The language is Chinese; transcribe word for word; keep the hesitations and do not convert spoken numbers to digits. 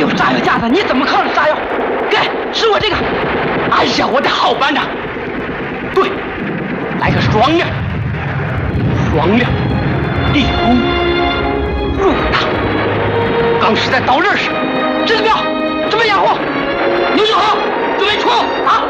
有炸药架子，你怎么抗着炸药？给，是我这个。 哎呀，我的好班长，对，来个双亮，双亮，立功入党。刚是在刀刃上，这个标准备掩护，刘九好，准备冲啊！